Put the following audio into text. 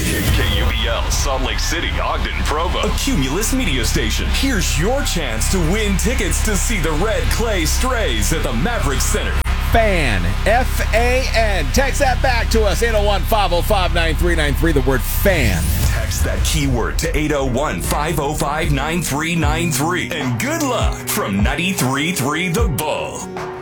KUBL, Salt Lake City, Ogden, Provo. A Cumulus media station. Here's your chance to win tickets to see the Red Clay Strays at the Maverick Center. FAN. F-A-N. Text that back to us, 801-505-9393, the word FAN. Text that keyword to 801-505-9393. And good luck from 93.3 The Bull.